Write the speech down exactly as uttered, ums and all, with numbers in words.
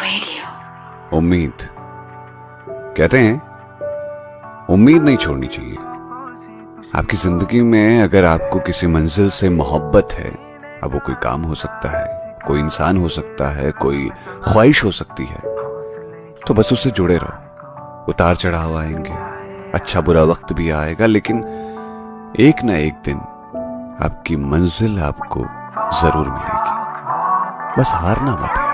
Radio. उम्मीद, कहते हैं उम्मीद नहीं छोड़नी चाहिए। आपकी जिंदगी में अगर आपको किसी मंजिल से मोहब्बत है, अब वो कोई काम हो सकता है, कोई इंसान हो सकता है, कोई ख्वाहिश हो सकती है, तो बस उससे जुड़े रहो। उतार चढ़ाव आएंगे, अच्छा बुरा वक्त भी आएगा, लेकिन एक ना एक दिन आपकी मंजिल आपको जरूर मिलेगी। बस हारना मत।